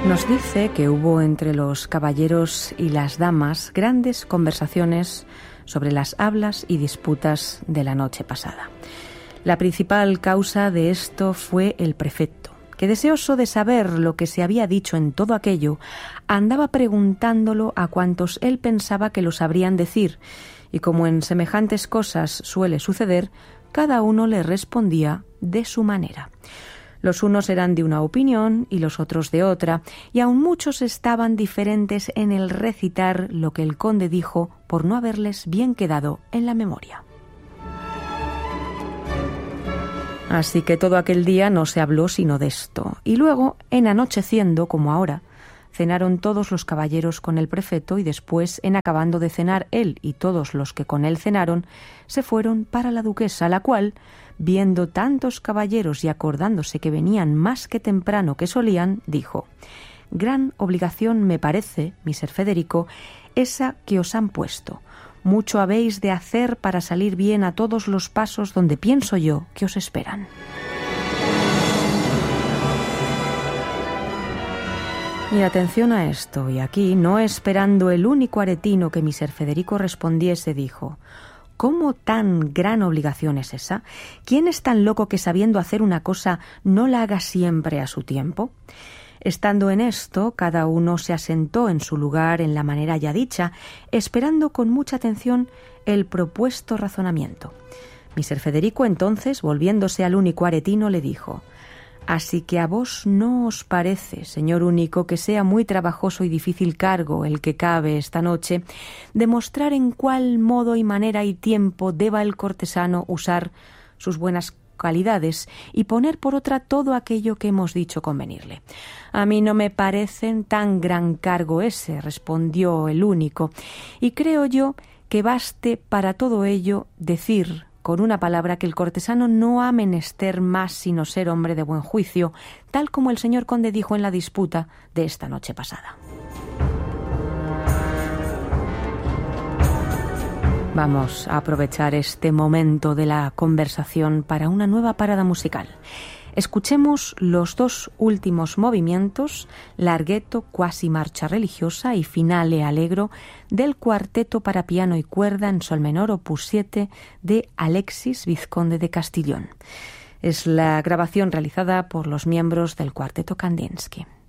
Nos dice que hubo entre los caballeros y las damas grandes conversaciones sobre las hablas y disputas de la noche pasada. La principal causa de esto fue el prefecto, que deseoso de saber lo que se había dicho en todo aquello, andaba preguntándolo a cuantos él pensaba que lo sabrían decir, y como en semejantes cosas suele suceder, cada uno le respondía de su manera. Los unos eran de una opinión y los otros de otra, y aun muchos estaban diferentes en el recitar lo que el conde dijo por no haberles bien quedado en la memoria. Así que todo aquel día no se habló sino de esto, y luego, en anocheciendo, como ahora, cenaron todos los caballeros con el prefeto y después, en acabando de cenar él y todos los que con él cenaron, se fueron para la duquesa, la cual, viendo tantos caballeros y acordándose que venían más que temprano que solían, dijo: «Gran obligación me parece, mi ser Federico, esa que os han puesto. Mucho habéis de hacer para salir bien a todos los pasos donde pienso yo que os esperan». Y atención a esto, y aquí, no esperando el único aretino que mi ser Federico respondiese, dijo: «¿Cómo tan gran obligación es esa? ¿Quién es tan loco que sabiendo hacer una cosa no la haga siempre a su tiempo?» Estando en esto, cada uno se asentó en su lugar en la manera ya dicha, esperando con mucha atención el propuesto razonamiento. Mi ser Federico entonces, volviéndose al único aretino, le dijo: «Así que a vos no os parece, señor único, que sea muy trabajoso y difícil cargo el que cabe esta noche, demostrar en cuál modo y manera y tiempo deba el cortesano usar sus buenas calidades y poner por otra todo aquello que hemos dicho convenirle». «A mí no me parecen tan gran cargo ese», respondió el único, «y creo yo que baste para todo ello decir con una palabra que el cortesano no ha menester más sino ser hombre de buen juicio, tal como el señor conde dijo en la disputa de esta noche pasada». Vamos a aprovechar este momento de la conversación para una nueva parada musical. Escuchemos los dos últimos movimientos, larghetto, quasi marcha religiosa y finale allegro del cuarteto para piano y cuerda en sol menor opus 7 de Alexis, vizconde de Castillón. Es la grabación realizada por los miembros del cuarteto Kandinsky.